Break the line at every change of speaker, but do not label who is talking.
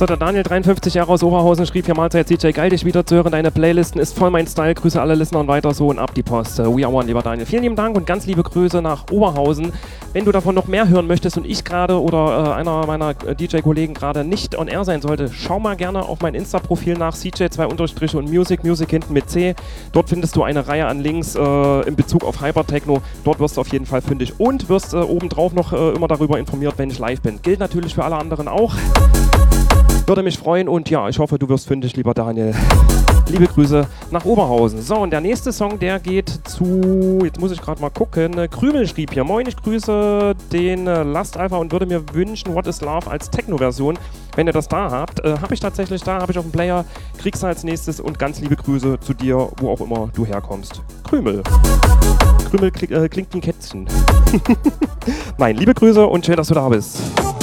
So, der Daniel53 aus Oberhausen schrieb hier Mahlzeit CJ, geil dich wieder zu hören, deine Playlisten ist voll mein Style, Grüße alle Listener und weiter so und ab die Post. We are one, lieber Daniel. Vielen lieben Dank und ganz liebe Grüße nach Oberhausen. Wenn du davon noch mehr hören möchtest und ich gerade oder einer meiner DJ-Kollegen gerade nicht on air sein sollte, schau mal gerne auf mein Insta-Profil nach, CJ2_ und Music hinten mit C. Dort findest du eine Reihe an Links in Bezug auf Hypertechno. Dort wirst du auf jeden Fall fündig und wirst obendrauf noch immer darüber informiert, wenn ich live bin. Gilt natürlich für alle anderen auch. Würde mich freuen und ja, ich hoffe, du wirst fündig, lieber Daniel. Liebe Grüße nach Oberhausen. So, und der nächste Song, der geht zu, jetzt muss ich gerade mal gucken, Krümel schrieb hier, moin, ich grüße den Last Alpha und würde mir wünschen, What is Love als Techno-Version. Wenn ihr das da habt, habe ich tatsächlich da, habe ich auf dem Player, kriegst du als nächstes und ganz liebe Grüße zu dir, wo auch immer du herkommst. Krümel. Krümel klingt wie ein Kätzchen. Nein, liebe Grüße und schön, dass du da bist.